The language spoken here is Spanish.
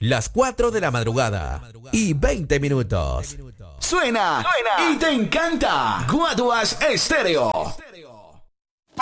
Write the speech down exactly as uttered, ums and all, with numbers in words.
las cuatro de la madrugada y veinte minutos. Suena, Suena y te encanta. Guaduas Estéreo.